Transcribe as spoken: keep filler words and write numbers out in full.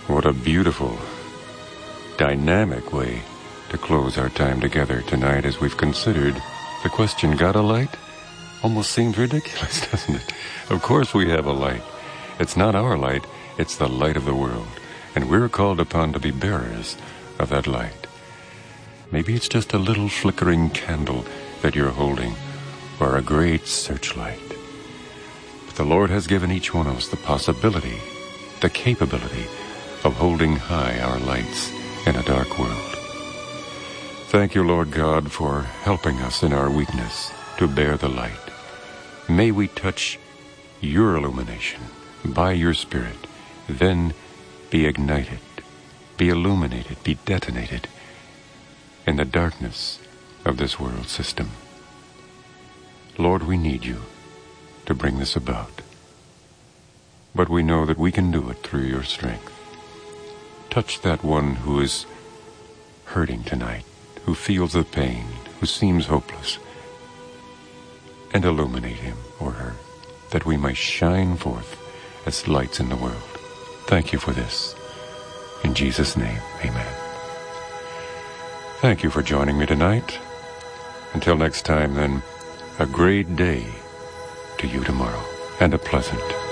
What a beautiful, dynamic way to close our time together tonight as we've considered the question, got a light? Almost seems ridiculous, doesn't it? Of course we have a light. It's not our light, it's the light of the world. And we're called upon to be bearers of that light. Maybe it's just a little flickering candle that you're holding, or a great searchlight. But the Lord has given each one of us the possibility, the capability of holding high our lights in a dark world. Thank you, Lord God, for helping us in our weakness to bear the light. May we touch your illumination by your Spirit, then be ignited, be illuminated, be detonated in the darkness of this world system. Lord, we need you to bring this about. But we know that we can do it through your strength. Touch that one who is hurting tonight, who feels the pain, who seems hopeless, and illuminate him or her, that we may shine forth as lights in the world. Thank you for this. In Jesus' name, amen. Thank you for joining me tonight. Until next time, then, a great day to you tomorrow, and a pleasant